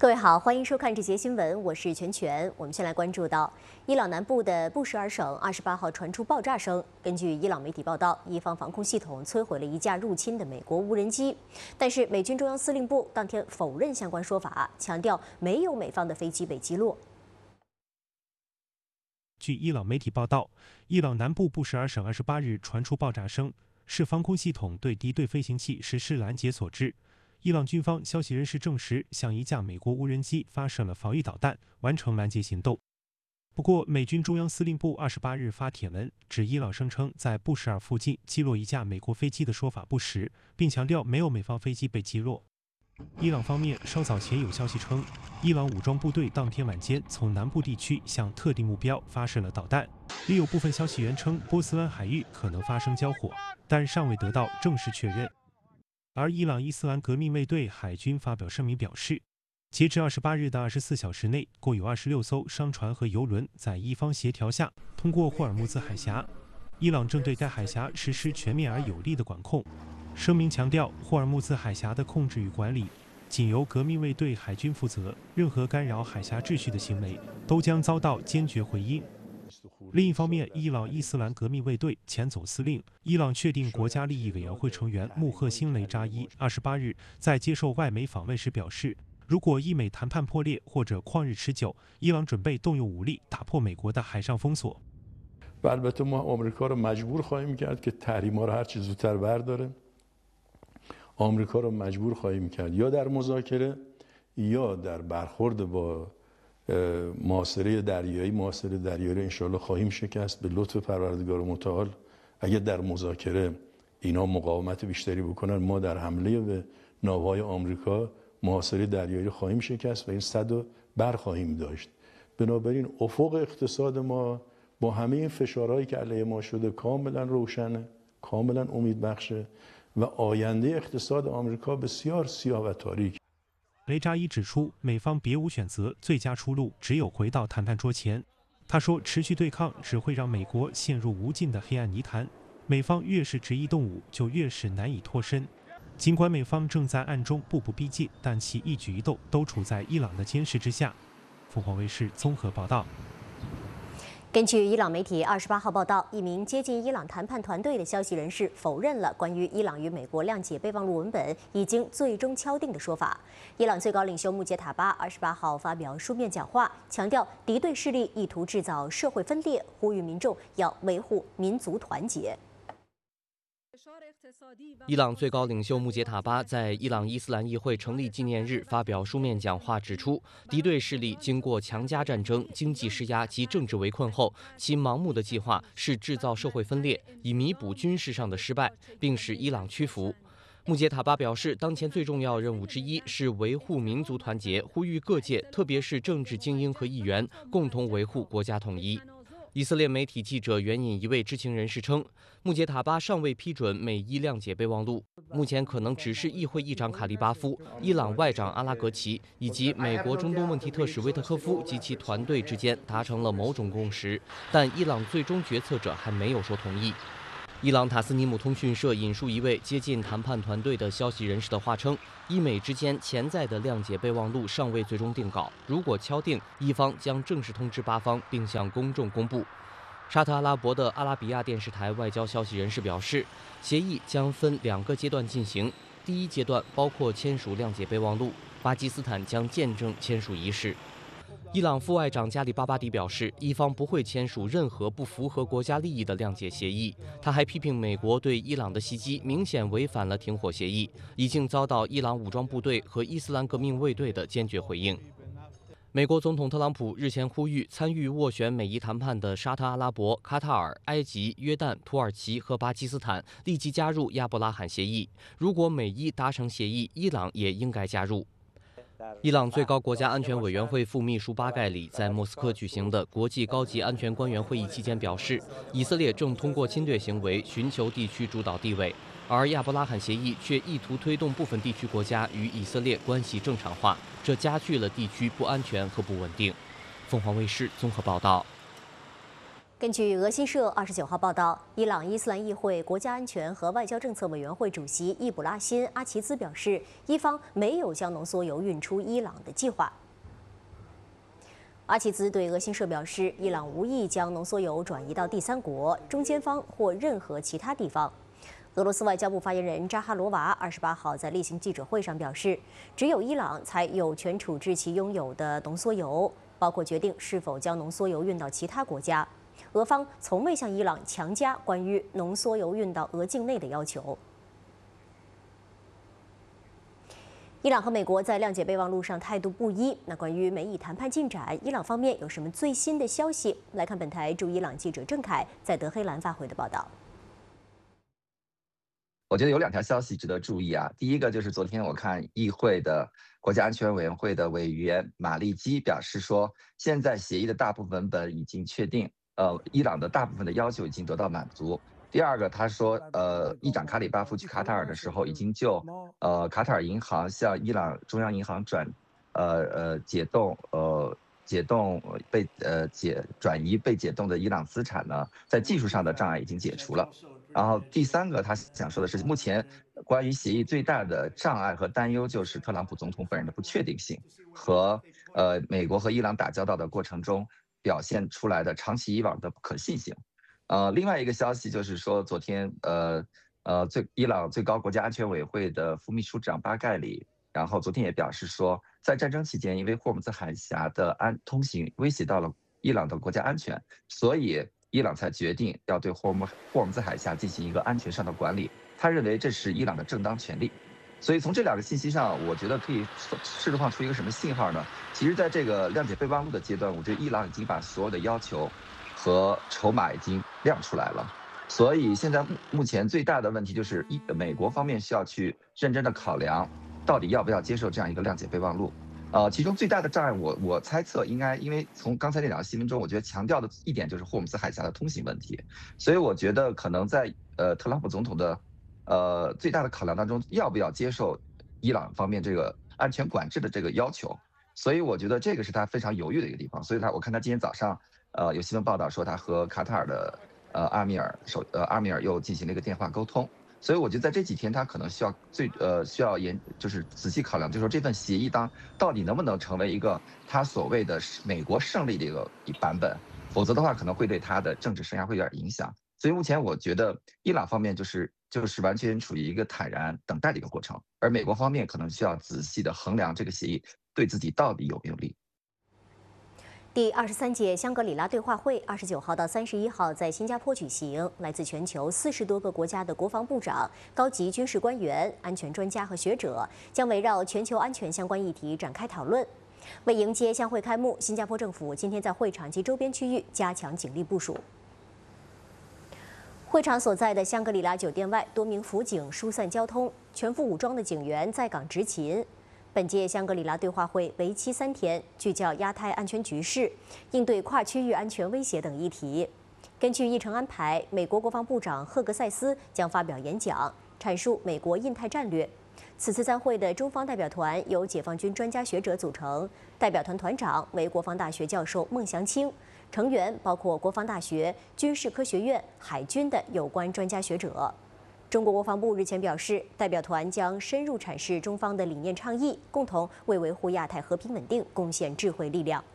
各位好，欢迎收看这节新闻，我是全全。我们先来关注到伊朗南部的布什尔省28号传出爆炸声。根据伊朗媒体报道，伊方防空系统摧毁了一架入侵的美国无人机，但是美军中央司令部当天否认相关说法，强调没有美方的飞机被击落。 据伊朗媒体报道，伊朗南部布什尔省28日传出爆炸声，是防空系统对敌对飞行器实施拦截所致。伊朗军方消息人士证实，向一架美国无人机发射了防御导弹，完成拦截行动。不过，美军中央司令部28日发帖文，指伊朗声称在布什尔附近击落一架美国飞机的说法不实，并强调没有美方飞机被击落。伊朗方面稍早前有消息称，伊朗武装部队当天晚间从南部地区向特定目标发射了导弹，也有部分消息源称波斯湾海域可能发生交火，但尚未得到正式确认。而伊朗伊斯兰革命卫队海军发表声明表示，截至28日的24小时内，共有26艘商船和油轮在伊方协调下通过霍尔木兹海峡，伊朗正对该海峡实施全面而有力的管控。声明强调，霍尔木兹海峡的控制与管理仅由革命卫队海军负责，任何干扰海峡秩序的行为都将遭到坚决回应。另一方面，伊朗伊斯兰革命卫队前总司令、伊朗确定国家利益委员会成员穆赫辛雷扎伊28日在接受外媒访问时表示，如果伊美谈判破裂或者旷日持久，伊朗准备动用武力打破美国的海上封锁。 و البته ما آمریکا رو مجبور خواهیم کرد که تحریم‌ها رو هر چه زودتر برداره. آمریکا رو مجبور خواهیم کرد یا در مذاکره یا در برخورد با محاصره دریایی رو انشالله خواهیم شکست به لطف پروردگار متعال. اگر در مذاکره اینا مقاومت بیشتری بکنن، ما در حمله به ناوهای آمریکا محاصره دریایی رو خواهیم شکست و این صد رو برخواهیم داشت. بنابراین افق اقتصاد ما با همه این فشارهایی که علیه ما شده کاملا روشنه، کاملا امیدبخشه و آینده اقتصاد آمریکا بسیار سیاه و تاریک。 雷扎伊指出，美方别无选择，最佳出路只有回到谈判桌前。他说，持续对抗只会让美国陷入无尽的黑暗泥潭，美方越是执意动武，就越是难以脱身。尽管美方正在暗中步步逼近，但其一举一动都处在伊朗的监视之下。凤凰卫视综合报道。 根据伊朗媒体28号报道，一名接近伊朗谈判团队的消息人士否认了关于伊朗与美国谅解备忘录文本已经最终敲定的说法。伊朗最高领袖穆杰塔巴28号发表书面讲话，强调敌对势力意图制造社会分裂，呼吁民众要维护民族团结。 伊朗最高领袖穆杰塔巴在伊朗伊斯兰议会成立纪念日发表书面讲话，指出，敌对势力经过强加战争、经济施压及政治围困后，其盲目的计划是制造社会分裂，以弥补军事上的失败，并使伊朗屈服。穆杰塔巴表示，当前最重要任务之一是维护民族团结，呼吁各界，特别是政治精英和议员，共同维护国家统一。以色列媒体记者援引一位知情人士称，穆杰塔巴尚未批准美伊谅解备忘录，目前可能只是议会议长卡利巴夫、伊朗外长阿拉格齐以及美国中东问题特使威特科夫及其团队之间达成了某种共识，但伊朗最终决策者还没有说同意。伊朗塔斯尼姆通讯社引述一位接近谈判团队的消息人士的话称，伊美之间潜在的谅解备忘录尚未最终定稿，如果敲定，伊方将正式通知巴方并向公众公布。沙特阿拉伯的阿拉比亚电视台外交消息人士表示，协议将分2个阶段进行，第一阶段包括签署谅解备忘录，巴基斯坦将见证签署仪式。伊朗副外长加里巴巴迪表示，伊方不会签署任何不符合国家利益的谅解协议。他还批评美国对伊朗的袭击明显违反了停火协议，已经遭到伊朗武装部队和伊斯兰革命卫队的坚决回应。美国总统特朗普日前呼吁参与斡旋美伊谈判的沙特阿拉伯、卡塔尔、埃及、约旦、土耳其和巴基斯坦立即加入亚伯拉罕协议。如果美伊达成协议，伊朗也应该加入。伊朗最高国家安全委员会副秘书巴盖里在莫斯科举行的国际高级安全官员会议期间表示，以色列正通过侵略行为寻求地区主导地位，而亚伯拉罕协议却意图推动部分地区国家与以色列关系正常化，这加剧了地区不安全和不稳定。凤凰卫视综合报道。 根据俄新社29号报道，伊朗伊斯兰议会国家安全和外交政策委员会主席易卜拉欣·阿齐兹表示，伊方没有将浓缩铀运出伊朗的计划。阿齐兹对俄新社表示，伊朗无意将浓缩铀转移到第三国、中间方或任何其他地方。俄罗斯外交部发言人扎哈罗娃28号在例行记者会上表示，只有伊朗才有权处置其拥有的浓缩铀，包括决定是否将浓缩铀运到其他国家。俄方从未向伊朗强加关于浓缩铀运到俄境内的要求。伊朗和美国在谅解备忘录上态度不一。那关于美伊谈判进展，伊朗方面有什么最新的消息？来看本台驻伊朗记者郑凯在德黑兰发回的报道。 我觉得有2条消息值得注意啊。第一个就是昨天我看议会的国家安全委员会的委员马利基表示说，现在协议的大部分文本已经确定。伊朗的大部分的要求已经得到满足。第二个，他说，议长卡里巴夫去卡塔尔的时候，已经就卡塔尔银行向伊朗中央银行解冻转移被解冻的伊朗资产呢，在技术上的障碍已经解除了。然后第三个，他想说的是，目前关于协议最大的障碍和担忧就是特朗普总统本人的不确定性和美国和伊朗打交道的过程中表现出来的长期以往的不可信性。另外一个消息就是说，昨天伊朗最高国家安全委员会的副秘书长巴盖里，然后昨天也表示说，在战争期间，因为霍姆兹海峡的通行威胁到了伊朗的国家安全，所以伊朗才决定要对霍姆兹海峡进行一个安全上的管理。他认为这是伊朗的正当权利。所以从这2个信息上，我觉得可以释放出一个什么信号呢？其实，在这个谅解备忘录的阶段，我觉得伊朗已经把所有的要求和筹码已经亮出来了。所以现在目前最大的问题就是美国方面需要去认真的考量，到底要不要接受这样一个谅解备忘录。其中最大的障碍我猜测应该，因为从刚才那2个新闻中，我觉得强调的一点就是霍姆兹海峡的通行问题。所以我觉得可能在特朗普总统的最大的考量当中，要不要接受伊朗方面这个安全管制的这个要求？所以我觉得这个是他非常犹豫的一个地方。所以我看他今天早上，有新闻报道说他和卡塔尔的阿米尔又进行了一个电话沟通。所以我觉得在这几天他可能需要就是仔细考量，就是说这份协议到底能不能成为一个他所谓的美国胜利的一个版本，否则的话可能会对他的政治生涯会有点影响。所以目前我觉得伊朗方面就是完全处于一个坦然等待的一个过程，而美国方面可能需要仔细的衡量这个协议对自己到底有没有利。 第23届香格里拉对话会29号到31号在新加坡举行，来自全球40多个国家的国防部长、高级军事官员、安全专家和学者将围绕全球安全相关议题展开讨论。为迎接相会开幕，新加坡政府今天在会场及周边区域加强警力部署。会场所在的香格里拉酒店外，多名辅警疏散交通，全副武装的警员在岗执勤。本届香格里拉对话会为期3天，聚焦亚太安全局势、应对跨区域安全威胁等议题。根据议程安排，美国国防部长赫格塞斯将发表演讲，阐述美国印太战略。此次参会的中方代表团由解放军专家学者组成，代表团团长为国防大学教授孟祥青，成员包括国防大学、军事科学院、海军的有关专家学者。中国国防部日前表示，代表团将深入阐释中方的理念倡议，共同为维护亚太和平稳定贡献智慧力量。